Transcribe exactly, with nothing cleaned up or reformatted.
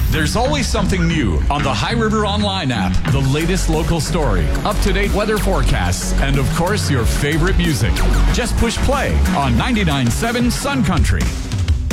There's always something new on the High River Online app. The latest local story, up-to-date weather forecasts, and of course, your favorite music. Just push play on ninety-nine point seven Sun Country.